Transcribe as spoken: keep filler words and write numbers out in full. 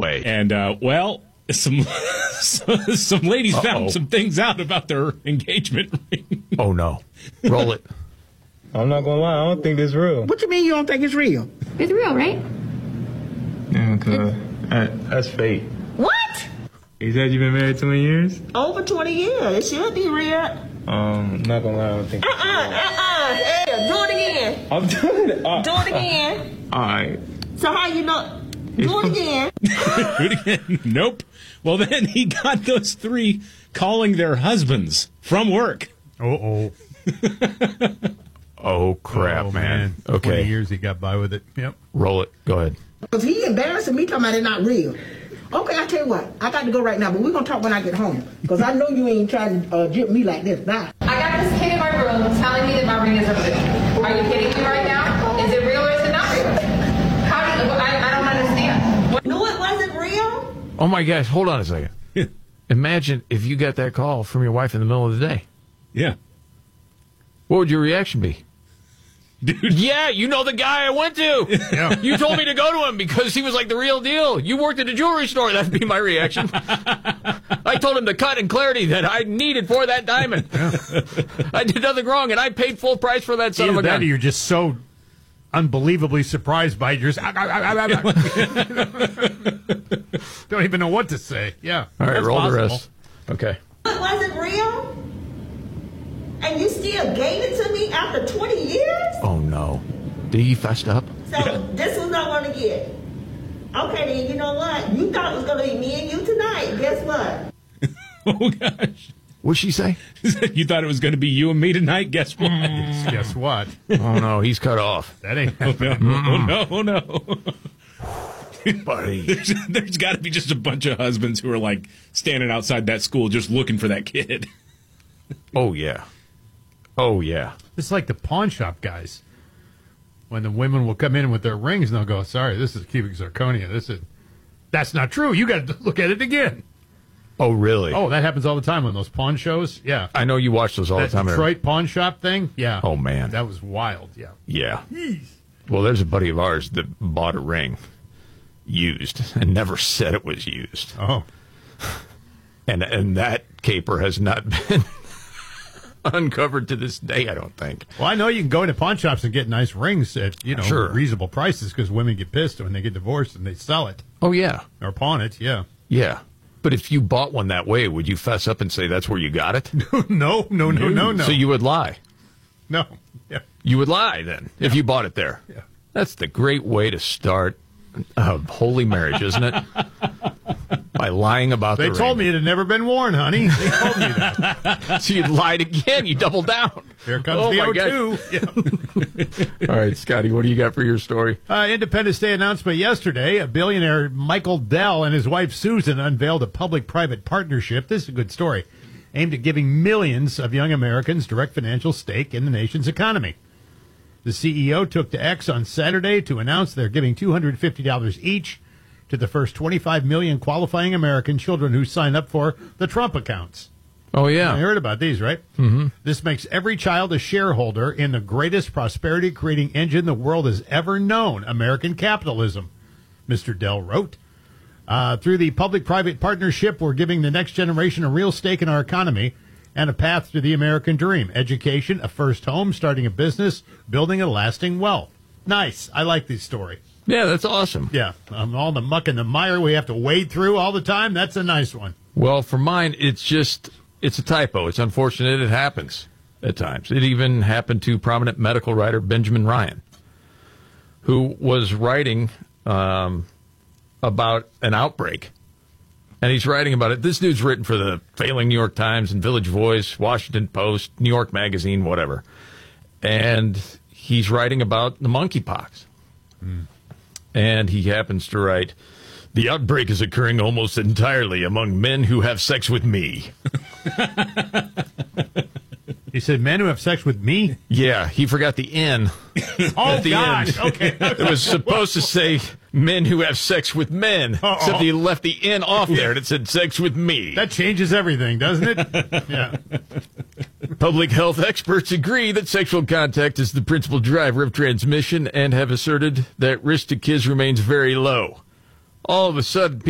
way. And, uh, well, some some ladies Uh-oh. found some things out about their engagement ring. Oh, no. Roll it. I'm not gonna lie, I don't think this real. What you mean you don't think it's real? It's real, right? Yeah, cause that, that's fake. What? You said you've been married twenty years? Over twenty years. It should be real. Um, not gonna lie, I don't think. Uh-uh, uh-uh. Yeah, do it again. I'm doing it. Uh, Do it again. All right. So how you know? Do it again. Do it again. Nope. Well, then he got those three calling their husbands from work. Uh-oh. Oh, crap, oh, man. twenty Okay. years he got by with it. Yep. Roll it. Go ahead. Because he embarrassing me talking about it not real. Okay, I tell you what. I got to go right now, but we're going to talk when I get home. Because I know you ain't trying to uh, jip me like this. Bye. I got this kid in my room telling me that my ring is real. Are you kidding me right now? Is it real or is it not real? How do you, I, I don't understand. What? No, it wasn't real. Oh, my gosh. Hold on a second. Imagine if you got that call from your wife in the middle of the day. Yeah. What would your reaction be? Dude. Yeah, you know the guy I went to. Yeah. You told me to go to him because he was like the real deal. You worked at a jewelry store. That'd be my reaction. I told him the cut and clarity that I needed for that diamond. Yeah. I did nothing wrong, and I paid full price for that son Either of a that or gun. you're just so unbelievably surprised by it. You're just, ah, ah, ah, ah, ah. Don't even know what to say. Yeah. All right, that's roll possible. the rest. Okay. It wasn't real. And you still gave it to me after twenty years? Oh, no. Did he fessed up? So this was not going to get. Okay, then you know what? You thought it was going to be me and you tonight. Guess what? Oh, gosh. What'd she say? You thought it was going to be you and me tonight? Guess what? Guess what? Oh, no, he's cut off. That ain't Oh, no. Oh, no. Oh, no. Buddy. There's, there's got to be just a bunch of husbands who are, like, standing outside that school just looking for that kid. Oh, yeah. Oh, yeah. It's like the pawn shop guys. When the women will come in with their rings and they'll go, sorry, this is cubic zirconia. This is, that's not true. You got to look at it again. Oh, really? Oh, that happens all the time on those pawn shows. Yeah. I know you watch those all That the time. Detroit pawn shop thing. Yeah. Oh, man. That was wild. Yeah. Yeah. Well, there's a buddy of ours that bought a ring used and never said it was used. Oh. And and that caper has not been uncovered to this day, I don't think. Well, I know you can go into pawn shops and get nice rings at, you know, Sure. reasonable prices because women get pissed when they get divorced and they sell it Oh, yeah. or pawn it. Yeah. Yeah. But if you bought one that way, would you fess up and say that's where you got it? no, no, no, no, no. So you would lie. No. Yeah. You would lie then if you bought it there. Yeah. That's the great way to start a holy marriage, isn't it? By lying about They the told ring. me it had never been worn, honey. They told me that. So you lied again. You doubled down. Here comes Oh, the my O two. Yeah. All right, Scotty, what do you got for your story? Uh, Independence Day announcement yesterday. A billionaire Michael Dell and his wife Susan unveiled a public-private partnership. This is a good story. Aimed at giving millions of young Americans direct financial stake in the nation's economy. The C E O took to X on Saturday to announce they're giving two hundred fifty dollars each to the first twenty-five million qualifying American children who sign up for the Trump accounts. Oh, You yeah. heard about these, right? Mm-hmm. This makes every child a shareholder in the greatest prosperity-creating engine the world has ever known, American capitalism, Mister Dell wrote. Uh, through the public-private partnership, we're giving the next generation a real stake in our economy and a path to the American dream. Education, a first home, starting a business, building a lasting wealth. Nice. I like this story. Yeah, that's awesome. Yeah. Um, all the muck and the mire we have to wade through all the time, that's a nice one. Well, for mine, it's just, it's a typo. It's unfortunate it happens at times. It even happened to prominent medical writer Benjamin Ryan, who was writing um, about an outbreak. And he's writing about it. This dude's written for the failing New York Times and Village Voice, Washington Post, New York Magazine, whatever. And he's writing about the monkeypox. Mm. And he happens to write, the outbreak is occurring almost entirely among men who have sex with me. He said, men who have sex with me? Yeah, he forgot the N. Oh, at the gosh. end. Okay. It was supposed to say men who have sex with men, Uh-oh. except he left the N off there and it said sex with me. That changes everything, doesn't it? Yeah. Public health experts agree that sexual contact is the principal driver of transmission and have asserted that risk to kids remains very low. All of a sudden,